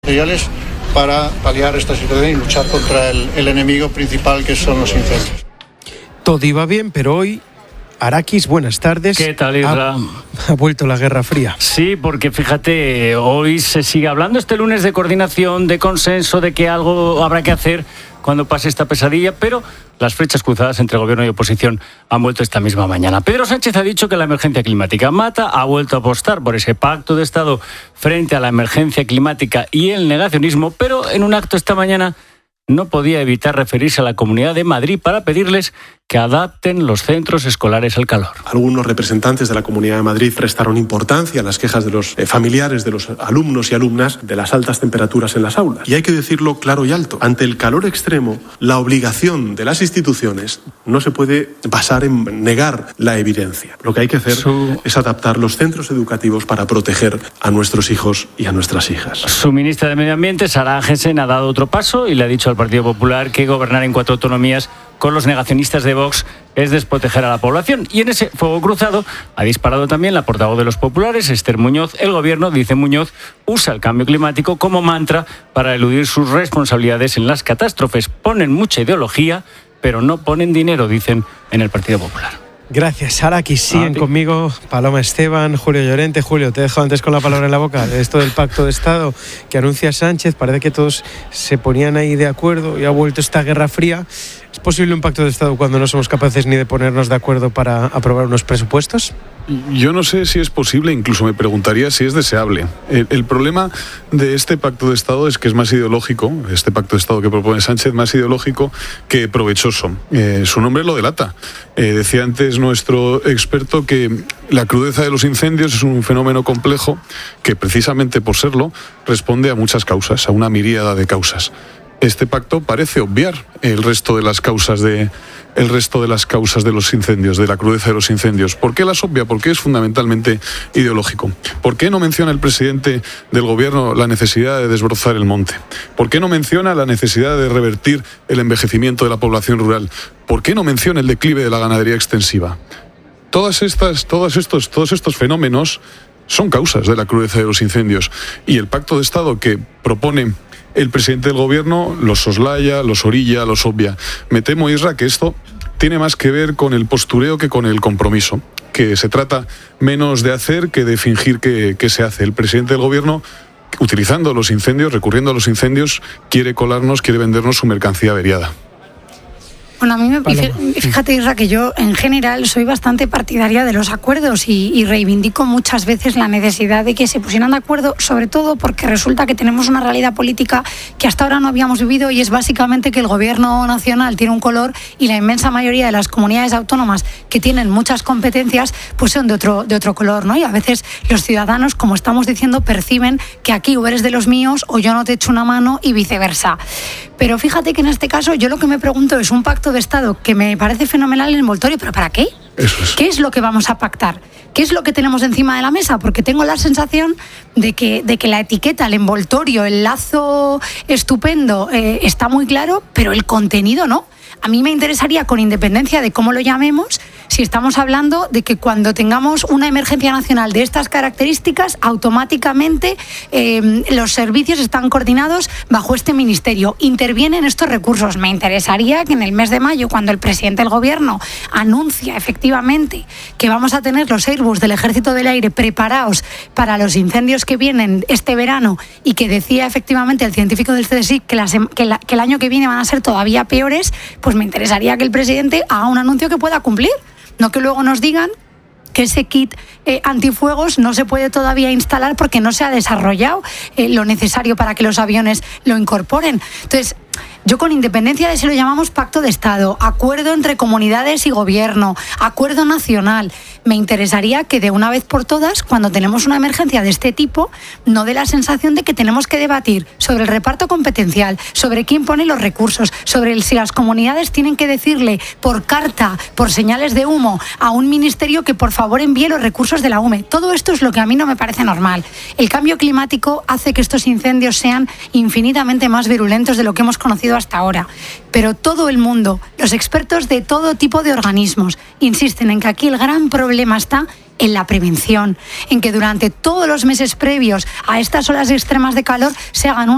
para paliar esta situación y luchar contra el enemigo principal, que son los incendios. Todo iba bien, pero hoy, Arakis, buenas tardes. ¿Qué tal, Isra? Ha vuelto la Guerra Fría. Sí, porque fíjate, hoy se sigue hablando este lunes de coordinación, de consenso, de que algo habrá que hacer cuando pase esta pesadilla, pero las flechas cruzadas entre gobierno y oposición han vuelto esta misma mañana. Pedro Sánchez ha dicho que la emergencia climática mata, ha vuelto a apostar por ese pacto de Estado frente a la emergencia climática y el negacionismo, pero en un acto esta mañana no podía evitar referirse a la Comunidad de Madrid para pedirles que adapten los centros escolares al calor. Algunos representantes de la Comunidad de Madrid restaron importancia a las quejas de los familiares de los alumnos y alumnas de las altas temperaturas en las aulas. Y hay que decirlo claro y alto. Ante el calor extremo, la obligación de las instituciones no se puede basar en negar la evidencia. Lo que hay que hacer es adaptar los centros educativos para proteger a nuestros hijos y a nuestras hijas. Su ministra de Medio Ambiente, Sara Agesen, ha dado otro paso y le ha dicho al Partido Popular que gobernar en 4 autonomías con los negacionistas de Vox es desproteger a la población. Y en ese fuego cruzado ha disparado también la portavoz de los populares, Esther Muñoz. El gobierno, dice Muñoz, usa el cambio climático como mantra para eludir sus responsabilidades en las catástrofes. Ponen mucha ideología, pero no ponen dinero, dicen en el Partido Popular. Gracias, Arakis. Siguen conmigo Paloma Esteban, Julio Llorente. Julio, te he dejado antes con la palabra en la boca. Esto del pacto de Estado que anuncia Sánchez, parece que todos se ponían ahí de acuerdo y ha vuelto esta Guerra Fría. ¿Es posible un pacto de Estado cuando no somos capaces ni de ponernos de acuerdo para aprobar unos presupuestos? Yo no sé si es posible, incluso me preguntaría si es deseable. El problema de este pacto de Estado es que es más ideológico, este pacto de Estado que propone Sánchez, más ideológico que provechoso. Su nombre lo delata. Decía antes nuestro experto que la crudeza de los incendios es un fenómeno complejo que precisamente por serlo responde a muchas causas, a una miríada de causas. Este pacto parece obviar el resto de las causas de los incendios, de la crudeza de los incendios. ¿Por qué las obvia? Porque es fundamentalmente ideológico. ¿Por qué no menciona el presidente del gobierno la necesidad de desbrozar el monte? ¿Por qué no menciona la necesidad de revertir el envejecimiento de la población rural? ¿Por qué no menciona el declive de la ganadería extensiva? Todos estos fenómenos son causas de la crudeza de los incendios. Y el pacto de Estado que propone el presidente del gobierno los soslaya, los orilla, los obvia. Me temo, Isra, que esto tiene más que ver con el postureo que con el compromiso, que se trata menos de hacer que de fingir que se hace. El presidente del gobierno, utilizando los incendios, recurriendo a los incendios, quiere vendernos su mercancía averiada. Bueno, a mí fíjate, Isra, que yo en general soy bastante partidaria de los acuerdos y reivindico muchas veces la necesidad de que se pusieran de acuerdo, sobre todo porque resulta que tenemos una realidad política que hasta ahora no habíamos vivido, y es básicamente que el gobierno nacional tiene un color y la inmensa mayoría de las comunidades autónomas que tienen muchas competencias pues son de otro color, ¿no? Y a veces los ciudadanos, como estamos diciendo, perciben que aquí o eres de los míos o yo no te echo una mano y viceversa. Pero fíjate que en este caso yo lo que me pregunto es un pacto de Estado que me parece fenomenal el envoltorio, ¿pero para qué? Eso es. ¿Qué es lo que vamos a pactar? ¿Qué es lo que tenemos encima de la mesa? Porque tengo la sensación de que la etiqueta, el envoltorio, el lazo estupendo está muy claro, pero el contenido no. A mí me interesaría, con independencia de cómo lo llamemos, si estamos hablando de que cuando tengamos una emergencia nacional de estas características, automáticamente los servicios están coordinados bajo este ministerio. Intervienen estos recursos. Me interesaría que en el mes de mayo, cuando el presidente del gobierno anuncia efectivamente que vamos a tener los Airbus del Ejército del Aire preparados para los incendios que vienen este verano, y que decía efectivamente el científico del CSIC que el año que viene van a ser todavía peores, pues me interesaría que el presidente haga un anuncio que pueda cumplir, no que luego nos digan que ese kit antifuegos no se puede todavía instalar porque no se ha desarrollado lo necesario para que los aviones lo incorporen. Entonces, yo, con independencia de si lo llamamos pacto de Estado, acuerdo entre comunidades y gobierno, acuerdo nacional, me interesaría que de una vez por todas, cuando tenemos una emergencia de este tipo, no dé la sensación de que tenemos que debatir sobre el reparto competencial, sobre quién pone los recursos, sobre si las comunidades tienen que decirle por carta, por señales de humo, a un ministerio que por favor envíe los recursos de la UME. Todo esto es lo que a mí no me parece normal. El cambio climático hace que estos incendios sean infinitamente más virulentos de lo que hemos conocido hasta ahora. Pero todo el mundo, los expertos de todo tipo de organismos, insisten en que aquí el gran problema está en la prevención, en que durante todos los meses previos a estas olas extremas de calor se hagan